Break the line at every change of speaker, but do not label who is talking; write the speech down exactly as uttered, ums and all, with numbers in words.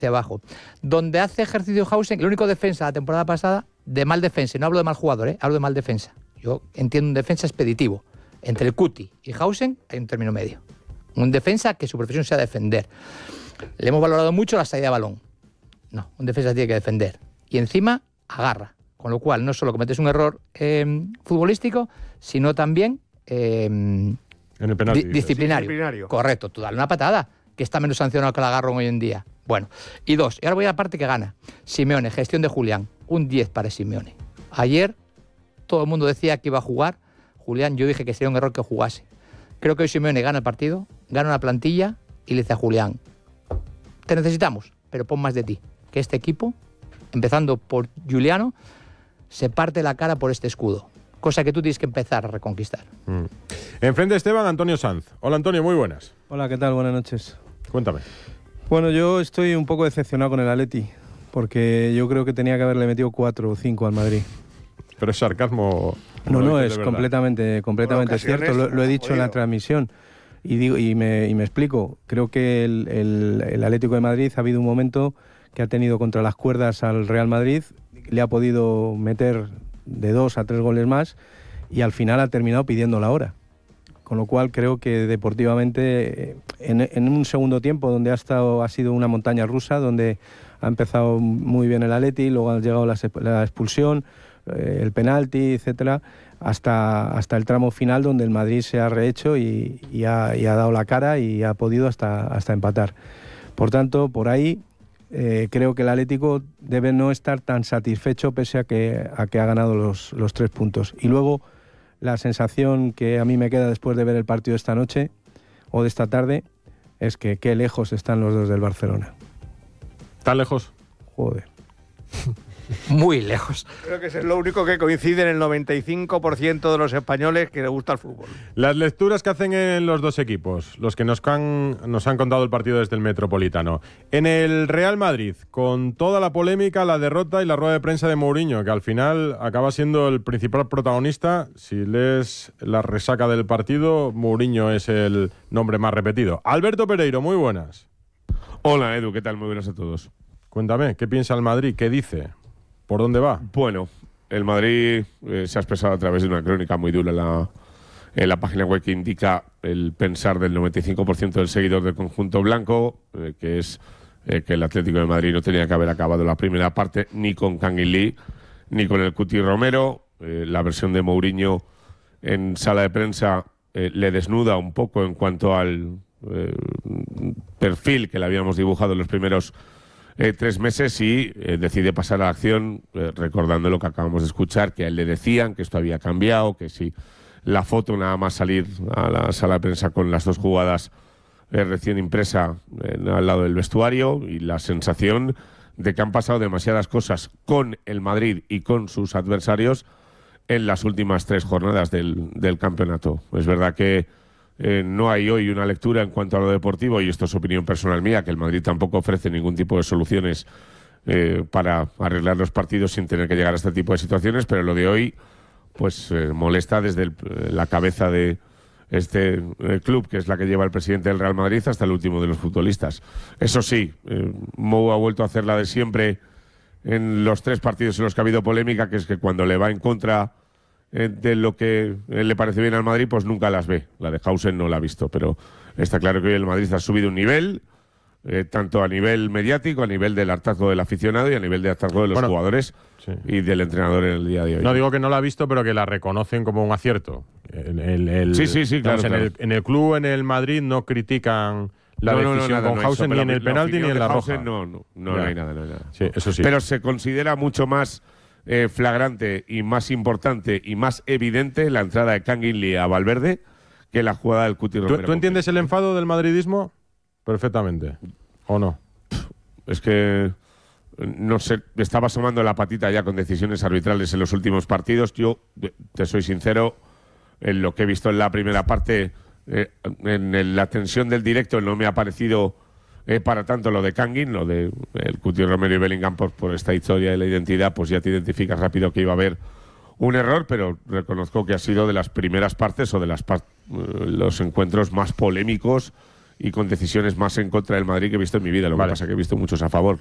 hacia abajo. Donde hace ejercicio Hausen, el único defensa la temporada pasada, de mal defensa, no hablo de mal jugador, ¿eh? Hablo de mal defensa. Yo entiendo un defensa expeditivo. Entre el Cuti y Hausen hay un término medio. Un defensa que su profesión sea defender. Le hemos valorado mucho la salida de balón. No, un defensa tiene que defender. Y encima agarra. Con lo cual, no solo cometes un error eh, futbolístico, sino también eh,
en el penalti,
di disciplinario.
disciplinario.
Correcto, tú dale una patada, que está menos sancionado que el agarrón hoy en día. Bueno, y dos, y ahora voy a la parte que gana. Simeone, gestión de Julián, un diez para Simeone. Ayer todo el mundo decía que iba a jugar Julián, yo dije que sería un error que jugase. Creo que hoy Simeone gana el partido, gana una plantilla y le dice a Julián, te necesitamos, pero pon más de ti, que este equipo, empezando por Juliano, se parte la cara por este escudo, cosa que tú tienes que empezar a reconquistar.
Mm. Enfrente Esteban, Antonio Sanz. Hola Antonio, muy buenas.
Hola, ¿qué tal? Buenas noches.
Cuéntame.
Bueno, yo estoy un poco decepcionado con el Atleti, porque yo creo que tenía que haberle metido cuatro o cinco al Madrid.
Pero es sarcasmo.
No, no, es completamente, completamente cierto, lo, lo he dicho en la transmisión. Y, digo, y, me, y me explico, creo que el, el, el Atlético de Madrid ha habido un momento que ha tenido contra las cuerdas al Real Madrid, le ha podido meter de dos a tres goles más y al final ha terminado pidiendo la hora. Con lo cual creo que deportivamente, en, en un segundo tiempo donde ha, estado, ha sido una montaña rusa, donde ha empezado muy bien el Atleti, luego ha llegado la, la expulsión, eh, el penalti, etcétera, hasta, hasta el tramo final donde el Madrid se ha rehecho y, y, ha, y ha dado la cara y ha podido hasta, hasta empatar. Por tanto, por ahí eh, creo que el Atlético debe no estar tan satisfecho pese a que, a que ha ganado los, los tres puntos. Y luego la sensación que a mí me queda después de ver el partido de esta noche o de esta tarde es que qué lejos están los dos del Barcelona.
¿Tan lejos?
Joder.
Muy lejos.
Creo que es lo único que coincide en el noventa y cinco por ciento de los españoles que les gusta el fútbol.
Las lecturas que hacen en los dos equipos, los que nos han, nos han contado el partido desde el Metropolitano. En el Real Madrid, con toda la polémica, la derrota y la rueda de prensa de Mourinho, que al final acaba siendo el principal protagonista. Si lees la resaca del partido, Mourinho es el nombre más repetido. Alberto Pereiro, muy buenas.
Hola Edu, ¿qué tal? Muy buenas a todos.
Cuéntame, ¿qué piensa el Madrid? ¿Qué dice? ¿Por dónde va?
Bueno, el Madrid eh, se ha expresado a través de una crónica muy dura en la, en la página web que indica el pensar del noventa y cinco por ciento del seguidor del conjunto blanco, eh, que es eh, que el Atlético de Madrid no tenía que haber acabado la primera parte ni con Kangin Lee ni con el Cuti Romero. Eh, la versión de Mourinho en sala de prensa eh, le desnuda un poco en cuanto al eh, perfil que le habíamos dibujado en los primeros Eh, tres meses y eh, decide pasar a la acción eh, recordando lo que acabamos de escuchar, que a él le decían que esto había cambiado, que si la foto nada más salir a la sala de prensa con las dos jugadas eh, recién impresa eh, al lado del vestuario, y la sensación de que han pasado demasiadas cosas con el Madrid y con sus adversarios en las últimas tres jornadas del, del campeonato. Es verdad que Eh, no hay hoy una lectura en cuanto a lo deportivo, y esto es opinión personal mía, que el Madrid tampoco ofrece ningún tipo de soluciones eh, para arreglar los partidos sin tener que llegar a este tipo de situaciones, pero lo de hoy pues eh, molesta desde el, la cabeza de este eh, club, que es la que lleva el presidente del Real Madrid, hasta el último de los futbolistas. Eso sí, eh, Mou ha vuelto a hacer la de siempre en los tres partidos en los que ha habido polémica, que es que cuando le va en contra de lo que le parece bien al Madrid, pues nunca las ve. La de Hausen no la ha visto, pero está claro que hoy el Madrid ha subido un nivel, eh, tanto a nivel mediático, a nivel del hartazgo del aficionado y a nivel del hartazgo de los bueno, jugadores sí. y del entrenador en el día de hoy.
No digo que no la ha visto, pero que la reconocen como un acierto. El, el, el,
sí, sí, sí, claro,
en,
claro.
El, en el club, en el Madrid, no critican la
no,
decisión
no, no, nada,
con
no
Hausen,
eso,
ni en el penalti ni en la roja.
No, no, no, no hay nada, no hay nada.
Sí, eso sí.
Pero se considera mucho más Eh, flagrante y más importante y más evidente la entrada de Kangin Lee a Valverde que la jugada del Cuti Romero.
¿Tú, ¿tú entiendes el enfado del madridismo? Perfectamente. ¿O no?
Es que no sé, estaba asomando la patita ya con decisiones arbitrales en los últimos partidos. Yo, te soy sincero, en lo que he visto en la primera parte, eh, en, en la tensión del directo no me ha parecido Eh, para tanto lo de Kangin, lo de el Cuti Romero y Bellingham, por, por esta historia de la identidad, pues ya te identificas rápido que iba a haber un error, pero reconozco que ha sido de las primeras partes o de las par- los encuentros más polémicos y con decisiones más en contra del Madrid que he visto en mi vida. Lo
Vale.
que pasa es que he visto muchos a favor.